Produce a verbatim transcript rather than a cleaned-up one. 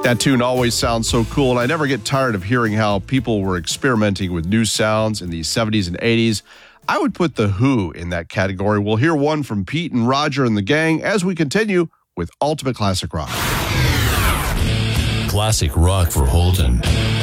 That tune always sounds so cool, and I never get tired of hearing how people were experimenting with new sounds in the seventies and eighties. I would put The Who in that category. We'll hear one from Pete and Roger and the gang as we continue with Ultimate Classic Rock. Classic Rock for Holton.